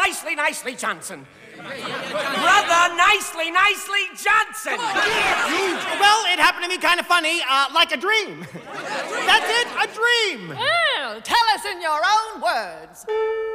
Nicely Johnson. Brother Nicely Johnson. Well, it happened to me kind of funny, like a dream. That's it, a dream. Well, tell us in your own words.